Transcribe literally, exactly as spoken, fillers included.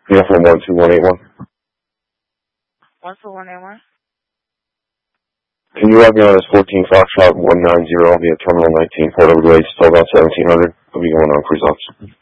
Yeah, from one two one eight one. One two one eight one. Can you have me on this fourteen Foxtrot one nine zero? I'll be at Terminal nineteen, Port Everglades, till about seventeen hundred. I'll be going on cruise ops.